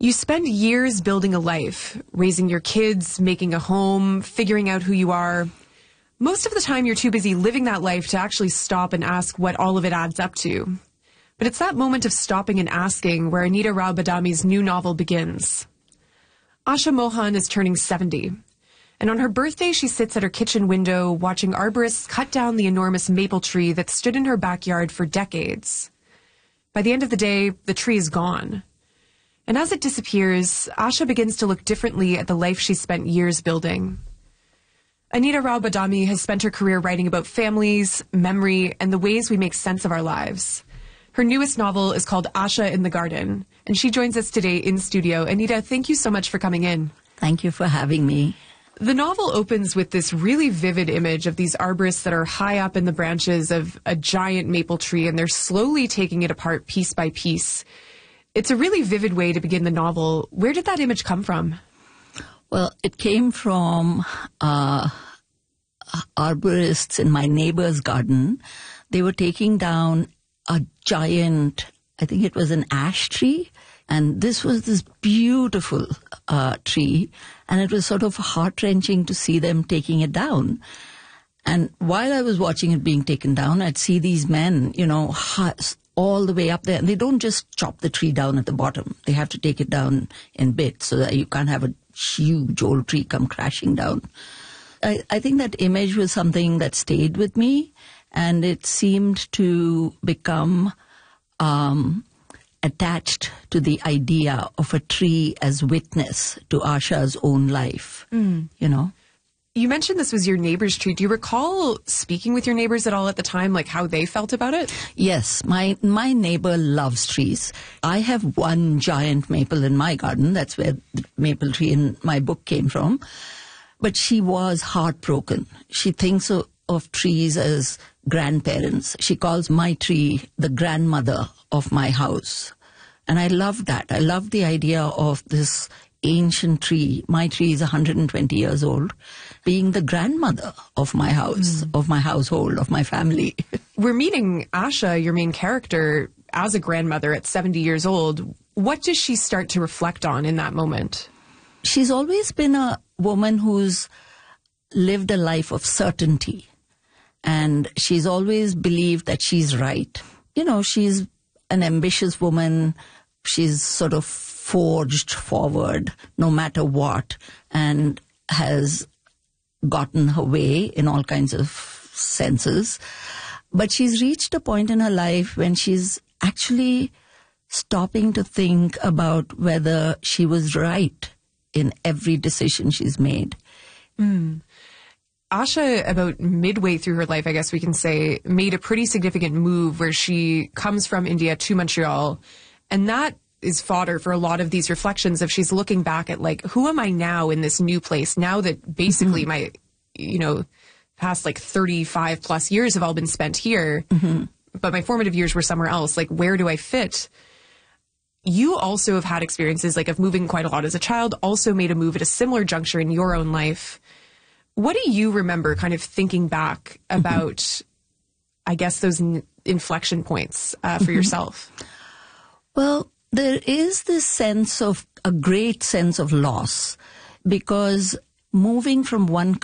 You spend years building a life, raising your kids, making a home, figuring out who you are. Most of the time, you're too busy living that life to actually stop and ask what all of it adds up to. But it's that moment of stopping and asking where Anita Rao Badami's new novel begins. Asha Mohan is turning 70. And on her birthday, she sits at her kitchen window watching arborists cut down the enormous maple tree that stood in her backyard for decades. By the end of the day, the tree is gone. And as it disappears, Asha begins to look differently at the life she spent years building. Anita Rao Badami has spent her career writing about families, memory, and the ways we make sense of our lives. Her newest novel is called Asha in the Garden, and she joins us today in studio. Anita, thank you so much for coming in. Thank you for having me. The novel opens with this really vivid image of these arborists that are high up in the branches of a giant maple tree, and they're slowly taking it apart piece by piece. It's a really vivid way to begin the novel. Where did that image come from? Well, it came from arborists in my neighbor's garden. They were taking down a giant, I think it was an ash tree, and this was this beautiful tree, and it was sort of heart-wrenching to see them taking it down. And while I was watching it being taken down, I'd see these men, all the way up there. And they don't just chop the tree down at the bottom. They have to take it down in bits so that you can't have a huge old tree come crashing down. I think that image was something that stayed with me, and it seemed to become attached to the idea of a tree as witness to Asha's own life, You mentioned this was your neighbor's tree. Do you recall speaking with your neighbors at all at the time, like how they felt about it? Yes, my neighbor loves trees. I have one giant maple in my garden. That's where the maple tree in my book came from. But she was heartbroken. She thinks of trees as grandparents. She calls my tree the grandmother of my house. And I love that. I love the idea of this ancient tree. My tree is 120 years old, being the grandmother of my house, of my household, of my family. We're meeting Asha, your main character, as a grandmother at 70 years old. What does she start to reflect on in that moment? She's always been a woman who's lived a life of certainty. And she's always believed that she's right. She's an ambitious woman. She's sort of forged forward no matter what, and has gotten her way in all kinds of senses. But she's reached a point in her life when she's actually stopping to think about whether she was right in every decision she's made. Asha, about midway through her life, I guess we can say, made a pretty significant move where she comes from India to Montreal. And that is fodder for a lot of these reflections of she's looking back at, like, who am I now in this new place? Now that basically my, past 35 plus years have all been spent here, but my formative years were somewhere else. Like, where do I fit? You also have had experiences of moving quite a lot as a child, also made a move at a similar juncture in your own life. What do you remember kind of thinking back about, I guess, those inflection points for yourself? Well, there is this a great sense of loss, because moving from one